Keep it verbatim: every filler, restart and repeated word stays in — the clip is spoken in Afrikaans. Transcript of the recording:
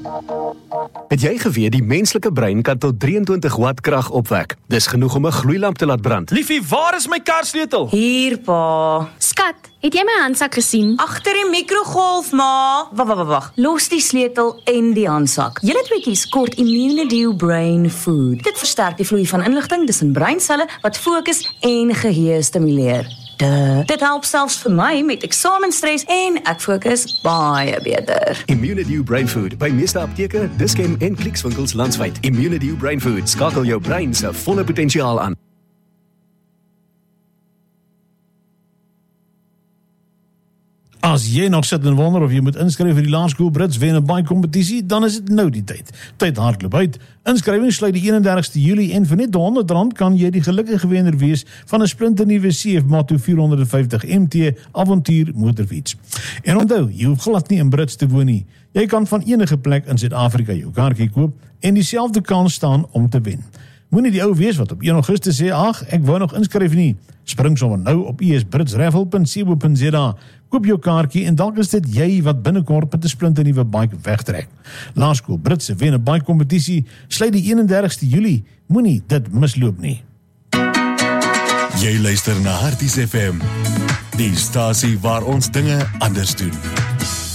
Het jy geweet die menslike brein kan tot drieëntwintig watt krag opwek? Dis genoeg om 'n gloeilamp te laat brand. Liefie, waar is my karsleutel? Hier, pa. Skat, het jy my handsak gesien? Agter die mikrogolf, ma. Wag, wag, wag. Los die sleutel en die handsak. Julle tweeetjies kort Immunedio Brain Food. Dit versterk die vloei van inligting tussen breinselle wat fokus en geheue stimuleer. Duh. Dit help selfs vir my met eksamenstres en ek fokus baie beter. Immunedio Brain Food by meeste apteke, Dischem en Clicks-winkels landwyd. Immunedio Brain Food skakel jou brein se volle potensiaal aan. As jy nog sit en wonder of jy moet inskryf vir die Laerskool Brits wen 'n baie kompetisie, dan is dit nou die tyd. Tyd hardloop uit. Inskrywing sluit die eenendertigste Julie en vir net honderd rand kan jy die gelukkige wenner wees van 'n splinternuwe C F Moto vierhonderdvyftig M T Avontuur motorfiets. En onthou, jy hoef glad nie in Brits te woon nie. Jy kan van enige plek in Suid-Afrika jou kaartjie koop en dieselfde kans staan om te wen. Moenie die ou wees wat op een Augustus sê, ag, ek wou nog inskryf nie. Spring sommer nou op i s brits raffle punt co punt z a. Koop jou kaartjie en dalk is dit jy wat binnekort met 'n splinternuwe bike wegtrek. Laerskool Brits se wen 'n bike kompetisie sluit die eenendertigste Julie. Moenie dit misloop nie. Jy luister na Harties F M, die stasie waar ons dinge anders doen.